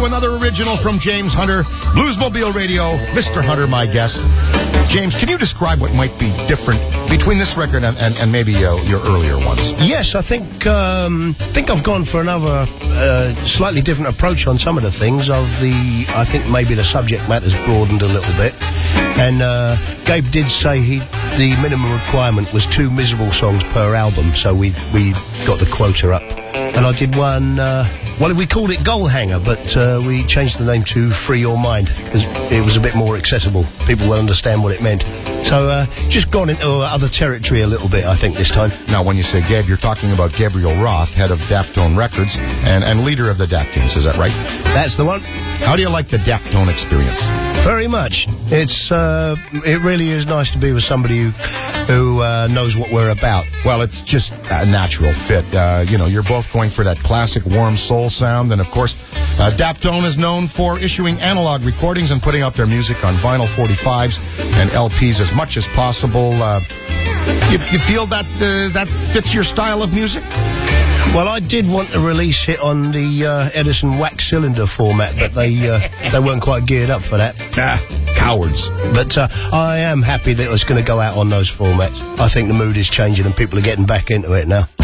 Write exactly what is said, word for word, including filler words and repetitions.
another original from James Hunter, Bluesmobile Radio, Mister Hunter, my guest. James, can you describe what might be different between this record and, and, and maybe uh, your earlier ones? Yes, I think um, think I've gone for another uh, slightly different approach on some of the things. Of the, I think maybe the subject matter's broadened a little bit. And uh, Gabe did say he the minimum requirement was two miserable songs per album, so we we got the quota up. And I did one, uh, well, we called it Goal Hanger, but uh, we changed the name to Free Your Mind, because it was a bit more accessible. People will understand what it meant. So uh, just gone into other territory a little bit, I think, this time. Now, when you say Gabe, you're talking about Gabriel Roth, head of Daptone Records, and, and leader of the Daptones, is that right? That's the one. How do you like the Daptone experience? Very much. It's uh, it really is nice to be with somebody who, who uh, knows what we're about. Well, it's just a natural fit. Uh, you know, you're both going for that classic warm soul sound, and of course, uh, Daptone is known for issuing analog recordings and putting out their music on vinyl forty-fives and L Ps as much as possible. Uh, you, you feel that uh, that fits your style of music? Well, I did want to release it on the uh, Edison wax cylinder format, but they uh, they weren't quite geared up for that. Ah, cowards. But uh, I am happy that it's going to go out on those formats. I think the mood is changing and people are getting back into it now.